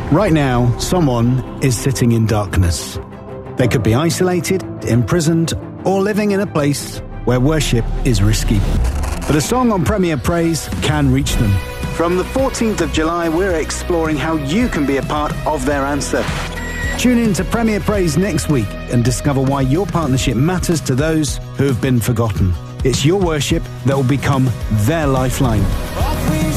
Right now, someone is sitting in darkness. They could be isolated, imprisoned, or living in a place where worship is risky. But a song on Premier Praise can reach them. From the 14th of July, we're exploring how you can be a part of their answer. Tune in to Premier Praise next week and discover why your partnership matters to those who have been forgotten. It's your worship that will become their lifeline.